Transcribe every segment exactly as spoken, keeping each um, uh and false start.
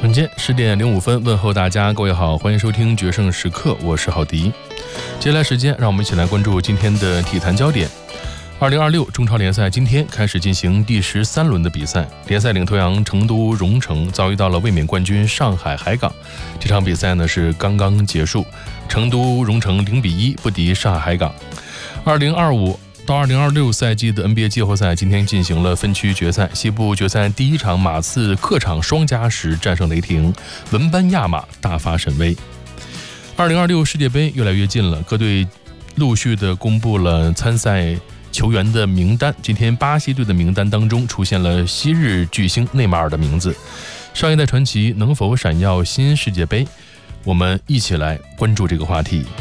瞬间十点零五分，问候大家，各位好，欢迎收听决胜时刻，我是郝迪。接下来时间，让我们一起来关注今天的体坛焦点。二零二六中超联赛今天开始进行第十三轮的比赛，联赛领头羊成都蓉城遭遇到了卫冕冠军上海海港。这场比赛呢是刚刚结束，成都蓉城零比一不敌上海海港。二零二五到二零二六赛季的 N B A 季后赛今天进行了分区决赛，西部决赛第一场马刺客场双加时战胜雷霆，文班亚马大发神威。二零二六世界杯越来越近了，各队陆续的公布了参赛球员的名单。今天巴西队的名单当中出现了昔日巨星内马尔的名字，上一代传奇能否闪耀新世界杯？我们一起来关注这个话题。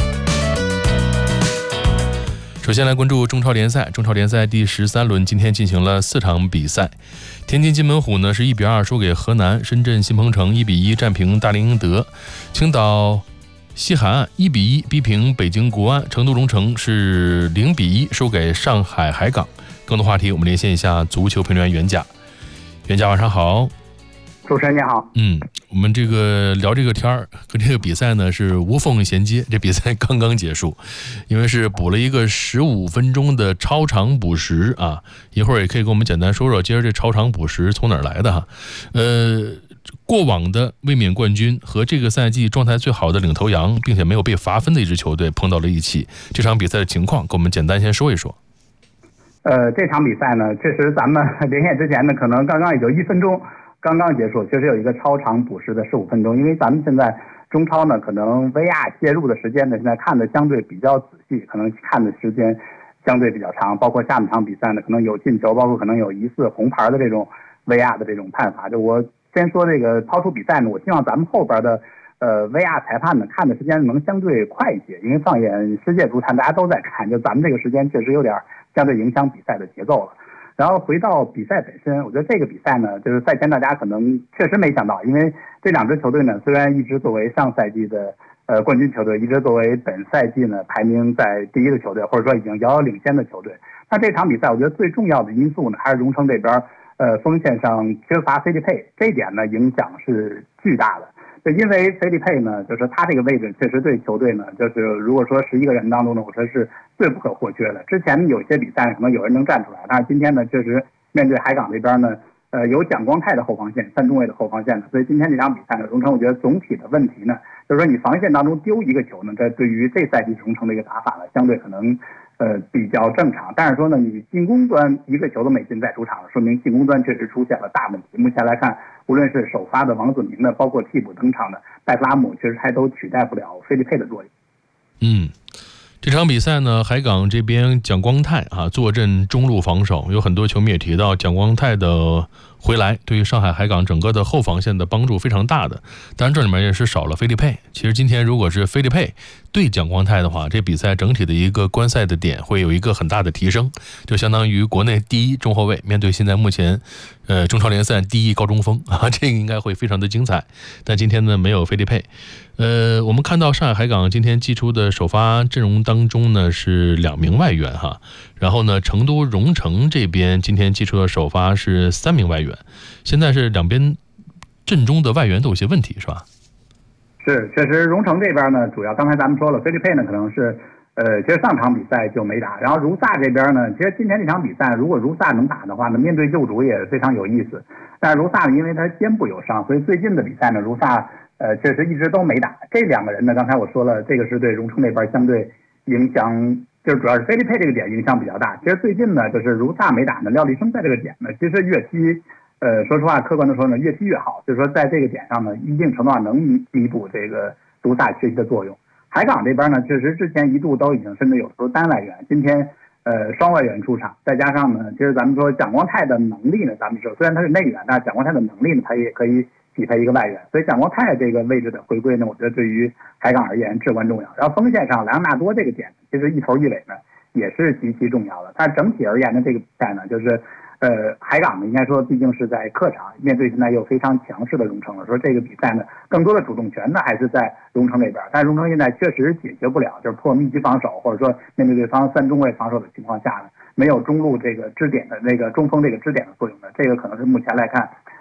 首先来关注中超联赛，中超联赛第十三轮今天进行了四场比赛。天津津门虎呢是一比二输给河南，深圳新鹏城一比一战平大连英德，青岛西海岸一比一逼平北京国安，成都蓉城是零比一输给上海海港。更多话题我们连线一下足球评论员袁甲。袁甲晚上好。 主持人你好。 嗯，我们这个聊这个天儿和这个比赛呢是无缝衔接，这比赛刚刚结束，因为是补了一个十五分钟的超长补时啊，一会儿也可以跟我们简单说说接着这超长补时从哪儿来的哈。呃，过往的卫冕冠军和这个赛季状态最好的领头羊，并且没有被罚分的一支球队碰到了一起，这场比赛的情况跟我们简单先说一说。 呃，这场比赛呢，确实咱们连线之前呢，可能刚刚也就一分钟。刚刚结束，确实有一个超长补时的十五分钟，因为咱们现在中超呢，可能 V R 介入的时间呢，现在看的相对比较仔细，可能看的时间相对比较长，包括下半场比赛呢，可能有进球，包括可能有疑似红牌的这种 V R 的这种判罚。就我先说这个抛出比赛呢，我希望咱们后边的呃 V R 裁判呢，看的时间能相对快一些，因为放眼世界足坛，大家都在看，就咱们这个时间确实有点相对影响比赛的节奏了。然后回到比赛本身，我觉得这个比赛呢，就是赛前大家可能确实没想到，因为这两支球队呢，虽然一直作为上赛季的呃冠军球队，一直作为本赛季呢排名在第一的球队，或者说已经遥遥领先的球队，那这场比赛我觉得最重要的因素呢，还是蓉城这边呃锋线上缺乏菲利佩，这一点呢影响是巨大的。就因为菲利佩呢，就是他这个位置确实对球队呢，就是如果说十一个人当中呢，我说是最不可或缺的。之前有些比赛可能有人能站出来，但是今天呢，确实面对海港这边呢，呃，有蒋光太的后防线，三中卫的后防线的，所以今天这场比赛呢，蓉城我觉得总体的问题呢，就是说你防线当中丢一个球呢，这对于这赛季蓉城的一个打法呢，相对可能呃比较正常。但是说呢，你进攻端一个球都没进在主场，说明进攻端确实出现了大问题。目前来看，无论是首发的王子明的，包括替补登场的拜弗拉姆，确实还都取代不了菲利佩的作用。 嗯。这场比赛呢，海港这边蒋光太啊坐镇中路防守，有很多球迷也提到蒋光太的回来对于上海海港整个的后防线的帮助非常大的。当然这里面也是少了菲利佩，其实今天如果是菲利佩对蒋光太的话，这比赛整体的一个观赛的点会有一个很大的提升，就相当于国内第一中后卫面对现在目前呃中超联赛第一高中锋啊，这个应该会非常的精彩。但今天呢没有菲利佩。呃，我们看到上海海港今天祭出的首发阵容当中呢是两名外援哈，然后呢成都蓉城这边今天祭出的首发是三名外援，现在是两边阵中的外援都有些问题是吧？ 是，确实蓉城这边呢，主要刚才咱们说了，菲利佩呢可能是呃，其实上场比赛就没打，然后如萨这边呢，其实今天这场比赛如果如萨能打的话呢，面对旧主也非常有意思。但是如萨呢，因为他肩部有伤，所以最近的比赛呢，如萨呃，确实一直都没打。这两个人呢，刚才我说了，这个是对蓉城那边相对影响，就是主要是菲利佩这个点影响比较大。其实最近呢，就是如萨没打呢，廖立生在这个点呢，其实越踢，呃，说实话，客观的说呢，越踢越好。就是说，在这个点上呢，一定程度上能弥弥补这个如萨缺席的作用。海港这边呢，确实之前一度都已经甚至有时候单外援，今天呃双外援出场，再加上呢，其实咱们说蒋光太的能力呢，咱们说虽然他是内援，但是蒋光太的能力呢，他也可以匹配一个外援，所以蒋光太这个位置的回归呢，我觉得对于海港而言至关重要。然后锋线上莱昂纳多这个点，其实一头一尾呢也是极其重要的。但整体而言呢，这个比赛呢，就是呃海港呢应该说毕竟是在客场，面对现在又非常强势的蓉城了，说这个比赛呢更多的主动权呢还是在蓉城这边，但是蓉城现在确实解决不了，就是破密集防守或者说面对对方三中卫防守的情况下呢，没有中路这个支点的那个中锋这个支点的作用呢，这个可能是目前来看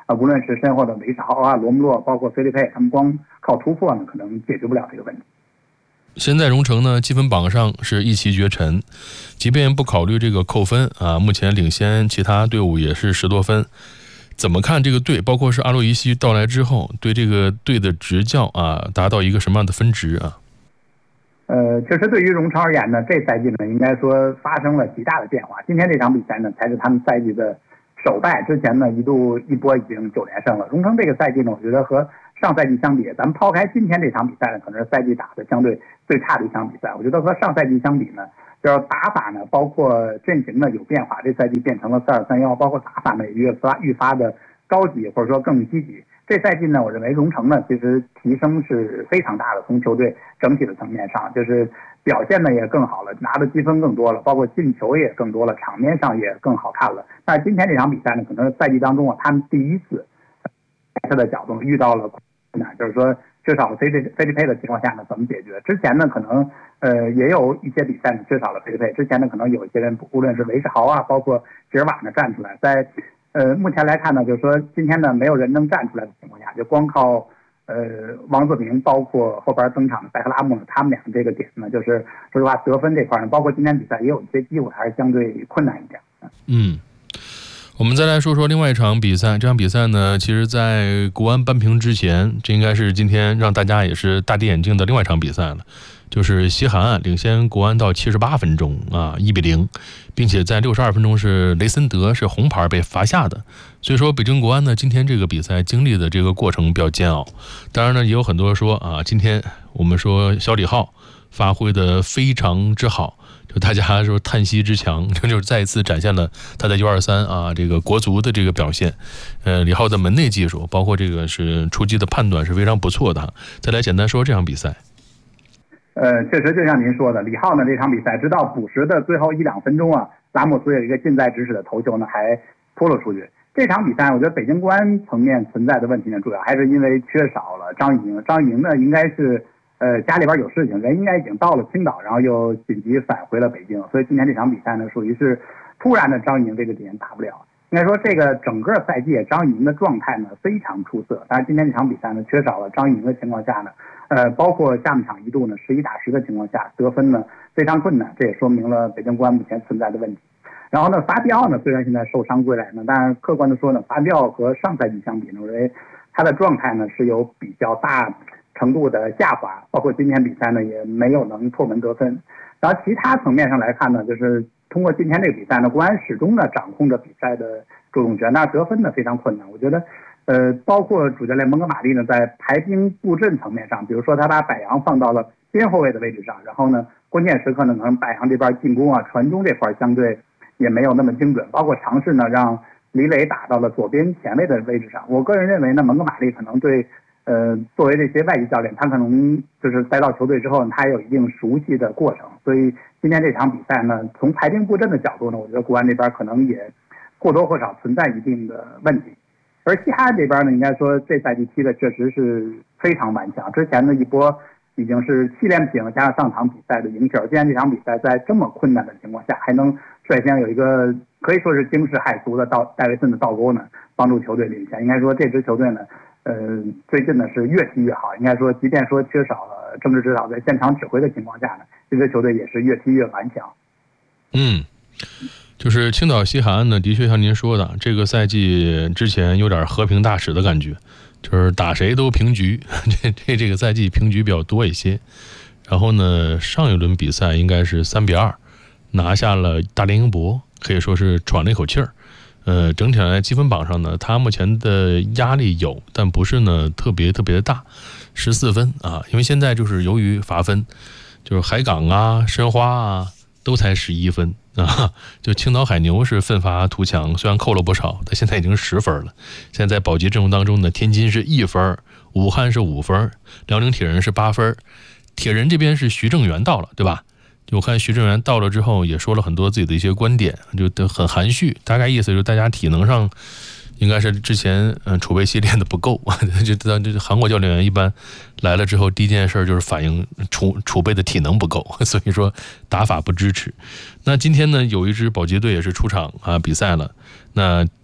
啊，无论是身后的韦世豪啊、罗姆洛，包括菲利佩，他们光靠突破呢，可能解决不了这个问题。 现在荣成呢，积分榜上是一骑绝尘，即便不考虑这个扣分啊，目前领先其他队伍也是十多分。怎么看这个队？包括是阿洛伊西到来之后，对这个队的执教啊，达到一个什么样的分值啊？ 呃，确实对于荣成而言呢，这赛季呢，应该说发生了极大的变化。今天这场比赛呢，才是他们赛季的首败，之前呢一度一波已经九连胜了。荣成这个赛季呢，我觉得和上赛季相比，咱们抛开今天这场比赛呢，可能是赛季打的相对最差的一场比赛。我觉得和上赛季相比呢，就是打法呢，包括阵型呢有变化，这赛季变成了四二三一，包括打法呢也越发愈发的高级，或者说更积极。这赛季呢，我认为荣成呢其实提升是非常大的，从球队整体的层面上，就是表现呢也更好了，拿的积分更多了，包括进球也更多了，场面上也更好看了。但是今天这场比赛呢，可能是赛季当中啊，他们第一次他的角度遇到了困难，就是说缺少了菲利菲利佩的情况下呢，怎么解决？之前呢，可能呃也有一些比赛呢缺少了菲利佩，之前呢可能有一些人，无论是韦世豪啊，包括吉尔瓦呢站出来，在呃，目前来看呢，就是说今天呢，没有人能站出来的情况下，就光靠呃王泽明，包括后边登场的塞克拉姆呢，他们俩这个点呢，就是说实话得分这块呢，包括今天比赛也有一些机会，还是相对困难一点。 嗯，我们再来说说另外一场比赛。这场比赛呢，其实在国安扳平之前，这应该是今天让大家也是大跌眼镜的另外一场比赛了。就是西海岸领先国安到七十八分钟啊，一比零，并且在六十二分钟是雷森德是红牌被罚下的。所以说北京国安呢，今天这个比赛经历的这个过程比较煎熬。当然呢，也有很多说啊，今天我们说小李浩发挥的非常之好，就大家说叹息之强，这就是再一次展现了他在 U 二三 啊这个国足的这个表现。呃，李浩的门内技术，包括这个是出击的判断是非常不错的。再来简单说这场比赛。 呃，确实就像您说的，李浩呢这场比赛直到补时的最后一两分钟啊，拉莫斯有一个近在咫尺的头球呢，还扑了出去。这场比赛我觉得北京国安层面存在的问题呢，主要还是因为缺少了张玉宁。张玉宁呢应该是呃家里边有事情，人应该已经到了青岛，然后又紧急返回了北京，所以今天这场比赛呢属于是突然的张玉宁这个点打不了。应该说这个整个赛季张玉宁的状态呢非常出色，但是今天这场比赛呢缺少了张玉宁的情况下呢，呃，包括下半场一度呢十一打十的情况下得分呢非常困难，这也说明了北京国安目前存在的问题。然后呢，法比奥呢虽然现在受伤归来呢，但是客观的说呢，法比奥和上赛季相比呢，我认为他的状态呢是有比较大程度的下滑，包括今天比赛呢也没有能破门得分。然后其他层面上来看呢，就是通过今天这个比赛呢，国安始终呢掌控着比赛的主动权，那得分呢非常困难。我觉得，呃，包括主教练蒙哥马利呢，在排兵布阵层面上，比如说他把柏杨放到了边后卫的位置上，然后呢，关键时刻呢，可能柏杨这边进攻啊、传中这块相对也没有那么精准，包括尝试呢让李磊打到了左边前卫的位置上。我个人认为呢，蒙哥马利可能对。呃，作为这些外籍教练，他可能就是带到球队之后，他也有一定熟悉的过程，所以今天这场比赛呢，从排兵布阵的角度呢，我觉得国安这边可能也或多或少存在一定的问题。而西哈这边呢，应该说这赛季踢的确实是非常顽强，之前的一波已经是七连平，加上上场比赛的赢球，今天这场比赛在这么困难的情况下，还能率先有一个可以说是惊世骇俗的到戴维森的倒钩呢，帮助球队领先。应该说这支球队呢。呃，最近呢是越踢越好，应该说，即便说缺少了政治指导在现场指挥的情况下呢，这支球队也是越踢越顽强。 嗯，就是青岛西海岸呢，的确像您说的，这个赛季之前有点和平大使的感觉，就是打谁都平局，这这这个赛季平局比较多一些。然后呢，上一轮比赛应该是三比二拿下了大连英博，可以说是喘了一口气儿。呃，整体来积分榜上呢，他目前的压力有，但不是呢特别特别的大，十四分啊。因为现在就是由于罚分，就是海港啊、申花啊都才十一分啊，就青岛海牛是奋发图强，虽然扣了不少，但现在已经十分了。现在在保级阵容当中呢，天津是一分，武汉是五分，辽宁铁人是八分，铁人这边是徐正元到了，对吧？就我看徐正元到了之后也说了很多自己的一些观点，就很含蓄，大概意思就是大家体能上应该是之前嗯储备期练的不够，就这韩国教练员一般来了之后第一件事就是反映储储备的体能不够，所以说打法不支持。那今天呢有一支保级队也是出场啊比赛了，那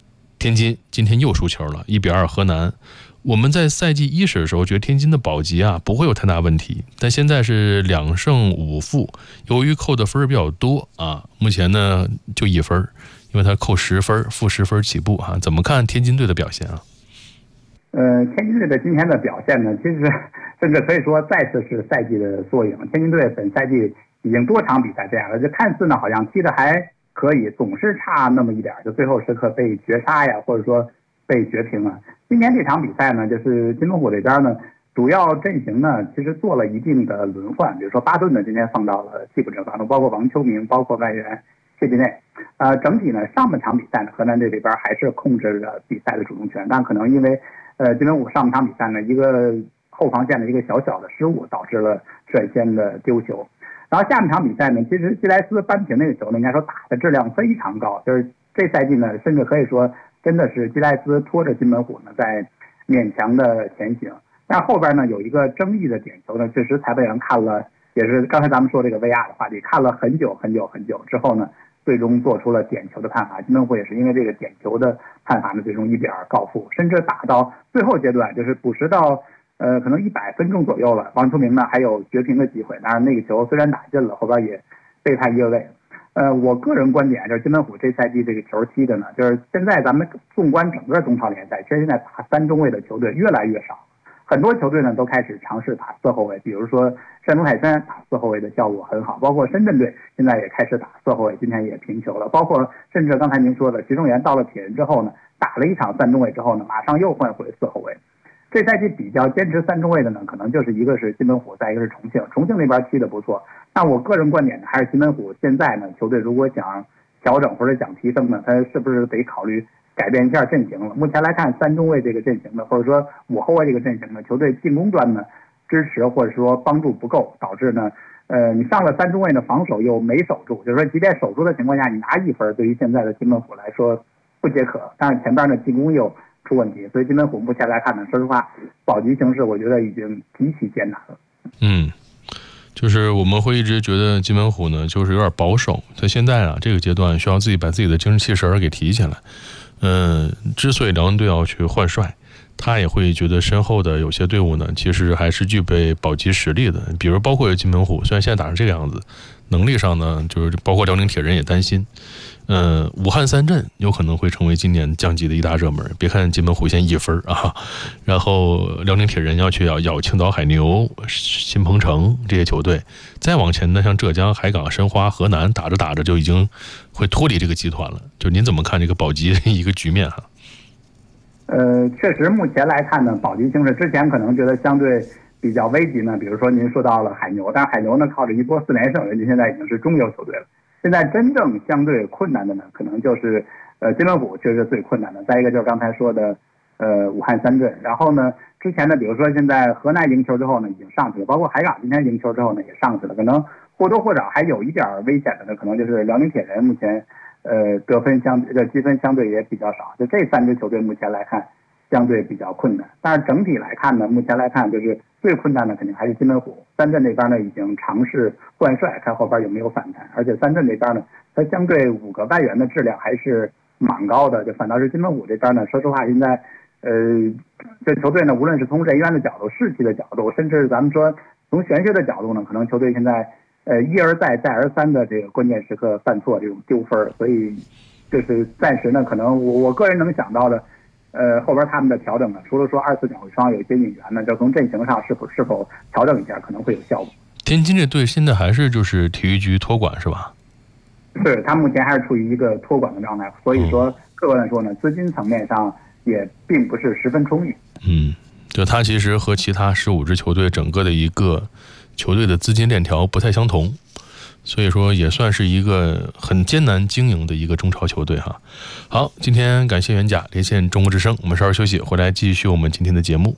天津今天又输球了，一比二河南。我们在赛季一始的时候觉得天津的保级啊不会有太大问题，但现在是两胜五负，由于扣的分比较多啊，目前呢就一分，因为他扣十分，负十分起步啊。怎么看天津队的表现啊？ 呃，天津队的今天的表现呢，其实甚至可以说再次是赛季的缩影。天津队本赛季已经多场比赛这样了，就看似呢好像踢得还可以，总是差那么一点，就最后时刻被绝杀呀，或者说被绝平啊。今天这场比赛呢，就是金门虎这边呢，主要阵型呢其实做了一定的轮换，比如说巴顿呢今天放到了替补阵当中，包括王秋明，包括外援谢继内。呃，整体呢上半场比赛呢，河南队这边还是控制着比赛的主动权，但可能因为呃金门虎上半场比赛呢一个后防线的一个小小的失误，导致了率先的丢球。然后下半场比赛呢，其实基莱斯扳平那个球呢，应该说打的质量非常高，就是这赛季呢，甚至可以说真的是基莱斯拖着金门虎呢在勉强的前行。但后边呢有一个争议的点球呢，确实裁判员看了，也是刚才咱们说这个 V R 的话题，看了很久很久很久之后呢，最终做出了点球的判罚。金门虎也是因为这个点球的判罚呢，最终一比二告负，甚至打到最后阶段，就是补时到呃，可能一百分钟左右了，王秋明呢还有绝平的机会，当然那个球虽然打进了，后边也被判越位。呃，我个人观点就是金门虎这赛季这个球踢的呢，就是现在咱们纵观整个中超联赛，其实现在打三中卫的球队越来越少，很多球队呢都开始尝试打四后卫，比如说山东泰山打四后卫的效果很好，包括深圳队现在也开始打四后卫，今天也平球了，包括甚至刚才您说的徐正源到了铁人之后呢，打了一场三中卫之后呢，马上又换回四后卫。这赛季比较坚持三中卫的呢，可能就是一个是金门虎，再一个是重庆。重庆那边踢得不错，但我个人观点呢，还是金门虎现在呢，球队如果想调整或者想提升呢，他是不是得考虑改变一下阵型了？目前来看，三中卫这个阵型呢，或者说五后卫这个阵型呢，球队进攻端呢支持或者说帮助不够，导致呢，呃，你上了三中卫呢，防守又没守住，就是说，即便守住的情况下，你拿一分，对于现在的金门虎来说不解渴，但是前边呢进攻又出问题，所以金门虎目前来看呢，说实话，保级形势我觉得已经极其艰难了。 嗯，就是我们会一直觉得金门虎呢，就是有点保守，在现在啊这个阶段，需要自己把自己的精神气神给提起来。嗯，之所以辽宁队要去换帅，他也会觉得身后的有些队伍呢，其实还是具备保级实力的，比如包括金门虎，虽然现在打成这个样子，能力上呢，就是包括辽宁铁人也担心。呃，武汉三镇有可能会成为今年降级的一大热门。别看金门虎现一分啊，然后辽宁铁人要去咬咬青岛海牛、新鹏城这些球队，再往前呢，像浙江、海港、申花、河南，打着打着就已经会脱离这个集团了。就您怎么看这个保级的一个局面哈？ 呃，确实，目前来看呢，保级形势之前可能觉得相对比较危急呢，比如说您说到了海牛，但是海牛呢靠着一波四连胜，人家现在已经是中游球队了。现在真正相对困难的呢，可能就是呃金门虎确实是最困难的。再一个就是刚才说的呃武汉三镇，然后呢之前呢，比如说现在河南赢球之后呢已经上去了，包括海港今天赢球之后呢也上去了，可能或多或少还有一点危险的呢，可能就是辽宁铁人目前呃得分相这个积分相对也比较少，就这三支球队目前来看相对比较困难。但是整体来看呢，目前来看就是最困难的肯定还是金门虎。三镇那边呢已经尝试换帅，看后边有没有反弹。而且三镇那边呢，它相对五个外援的质量还是蛮高的，就反倒是金门虎这边呢，说实话现在呃这球队呢，无论是从人员的角度、士气的角度，甚至咱们说从玄学的角度呢，可能球队现在呃一而再再而三的这个关键时刻犯错，这种丢分，所以就是暂时呢，可能我我个人能想到的。呃，后边他们的调整呢，除了说二次转会窗有一些引援呢，就从阵型上是否是否调整一下，可能会有效果。 天津这队现在还是就是体育局托管是吧？ 是，他目前还是处于一个托管的状态，所以说客观来说呢，资金层面上也并不是十分充裕。 嗯，就他其实和其他十五支球队整个的一个球队的资金链条不太相同。所以说也算是一个很艰难经营的一个中超球队哈。好，今天感谢袁甲连线中国之声，我们稍事休息，回来继续我们今天的节目。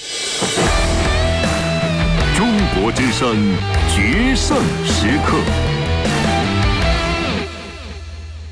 中国之声决胜时刻。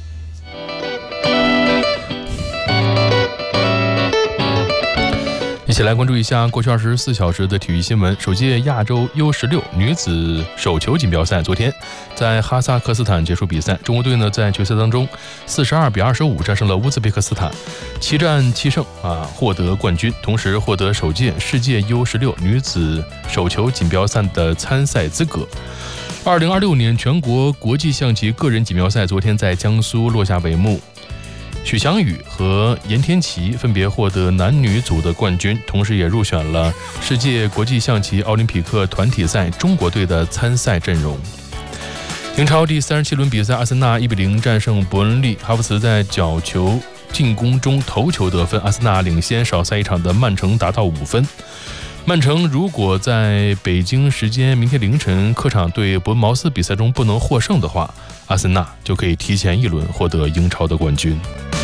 接起来关注一下过去二十四小时的体育新闻。首届亚洲 U 十六 女子手球锦标赛昨天在哈萨克斯坦结束比赛，中国队呢在决赛当中四十二比二十五战胜了乌兹别克斯坦，七战七胜啊，获得冠军，同时获得首届世界 U 十六 女子手球锦标赛的参赛资格。二零二六年全国国际象棋个人锦标赛昨天在江苏落下帷幕，许翔宇和严天琪分别获得男女组的冠军，同时也入选了世界国际象棋奥林匹克团体赛中国队的参赛阵容。英超第三十七轮比赛，阿森纳一比零战胜伯恩利，哈弗茨在角球进攻中头球得分，阿森纳领先少赛一场的曼城达到五分。曼城如果在北京时间明天凌晨客场对伯恩茅斯比赛中不能获胜的话，阿森纳就可以提前一轮获得英超的冠军。